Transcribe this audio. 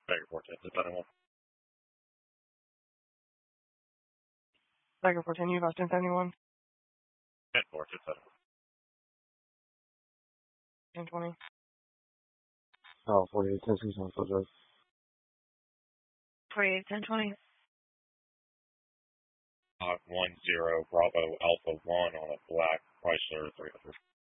Tiger 14 to 71. Tiger 14, you lost 1071. 10-4 to 71. 1020. Oh, 48, 10-6 on Foot Drive. 48, 1020. 10 Bravo Alpha 1 on a black Chrysler 300.